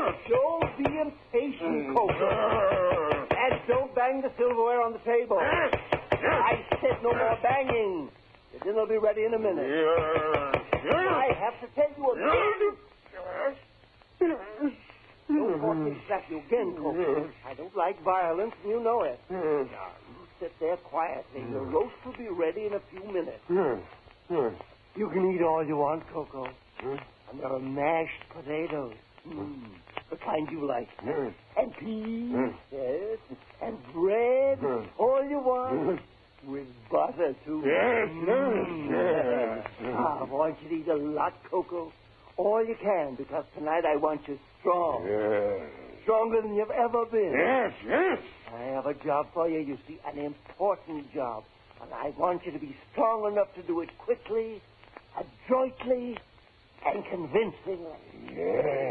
Don't be impatient, Coco. And don't bang the silverware on the table. I said no more banging. The dinner will be ready in a minute. I have to tell you again. Don't force me to slap you again, Coco. I don't like violence, and you know it. Now, you sit there quietly. The roast will be ready in a few minutes. You can eat all you want, Coco. And there are mashed potatoes. The kind you like. And peas. Yes. And bread. All you want. With butter, too. Yes. I want you to eat a lot, Coco. All you can, because tonight I want you strong. Stronger than you've ever been. Yes. I have a job for you, you see, an important job. And I want you to be strong enough to do it quickly, adroitly, and convincingly. Yes.